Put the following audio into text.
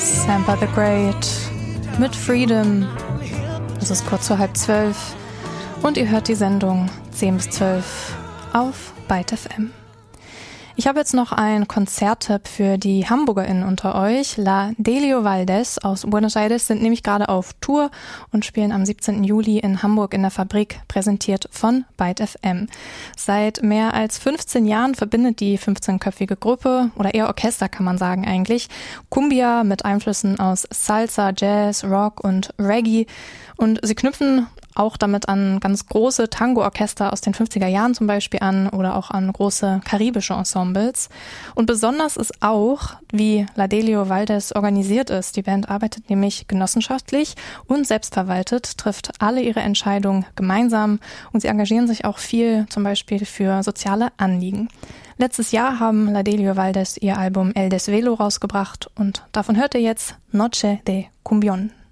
Sampa the Great mit Freedom. Es ist kurz vor 11:30 und ihr hört die Sendung 10 bis 12 auf Byte FM. Ich habe jetzt noch einen Konzerttipp für die HamburgerInnen unter euch. La Delio Valdés aus Buenos Aires sind nämlich gerade auf Tour und spielen am 17. Juli in Hamburg in der Fabrik, präsentiert von Byte FM. Seit mehr als 15 Jahren verbindet die 15-köpfige Gruppe, oder eher Orchester kann man sagen eigentlich, Cumbia mit Einflüssen aus Salsa, Jazz, Rock und Reggae. Und sie knüpfen auch damit an ganz große Tango-Orchester aus den 50er Jahren zum Beispiel an oder auch an große karibische Ensembles. Und besonders ist auch, wie La Delio Valdés organisiert ist. Die Band arbeitet nämlich genossenschaftlich und selbstverwaltet, trifft alle ihre Entscheidungen gemeinsam und sie engagieren sich auch viel zum Beispiel für soziale Anliegen. Letztes Jahr haben La Delio Valdés ihr Album El Desvelo rausgebracht und davon hört ihr jetzt Noche de Cumbión.